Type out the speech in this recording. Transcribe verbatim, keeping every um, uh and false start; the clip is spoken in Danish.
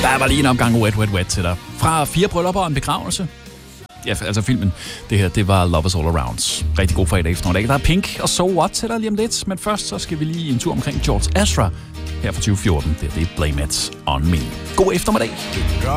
Der var lige en omgang Wet, Wet, Wet til dig. Fra Fire Bryllupper og en begravelse. Ja, altså filmen. Det her, det var Love Is All Around. Rigtig god fredag eftermiddag. Der er Pink og So What til dig lige om lidt. Men først så skal vi lige en tur omkring George Ezra her fra tyve fjorten. Det er, det er Blame It On Me. God eftermiddag.